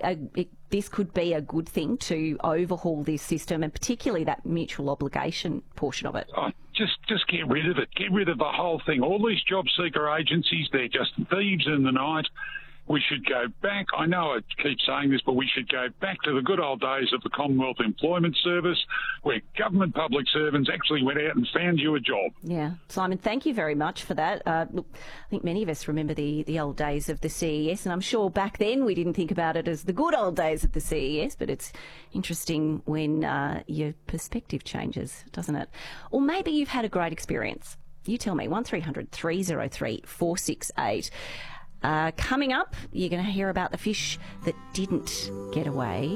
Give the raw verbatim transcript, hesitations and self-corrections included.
a, it, this could be a good thing to overhaul this system, and particularly that mutual obligation portion of it? Oh, just, just get rid of it. Get rid of the whole thing. All these job seeker agencies, they're just thieves in the night. We should go back. I know I keep saying this, but we should go back to the good old days of the Commonwealth Employment Service, where government public servants actually went out and found you a job. Yeah. Simon, thank you very much for that. Uh, look, I think many of us remember the, the old days of the C E S, and I'm sure back then we didn't think about it as the good old days of the C E S, but it's interesting when uh, your perspective changes, doesn't it? Or maybe you've had a great experience. You tell me, one three hundred three oh three four six eight. Uh, coming up, you're going to hear about the fish that didn't get away